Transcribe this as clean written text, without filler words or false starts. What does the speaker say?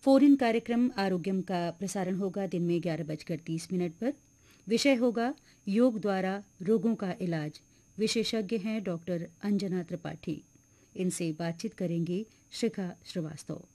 Phone in कार्यक्रम आरोग्यम का प्रसारण होगा दिन में 11:30 पर। विषय होगा योग द्वारा रोगों का इलाज। विशेषज्ञ हैं डॉक्टर अंजना त्रिपाठी। इनसे बातचीत करेंगी शिखा श्रीवास्तव।